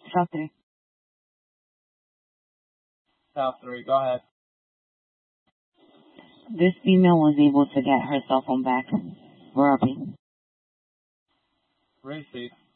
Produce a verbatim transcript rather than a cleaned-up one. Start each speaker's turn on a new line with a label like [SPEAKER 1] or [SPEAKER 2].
[SPEAKER 1] South three.
[SPEAKER 2] South three, go ahead.
[SPEAKER 1] This female was able to get her cell phone back. We're up.
[SPEAKER 2] Receive.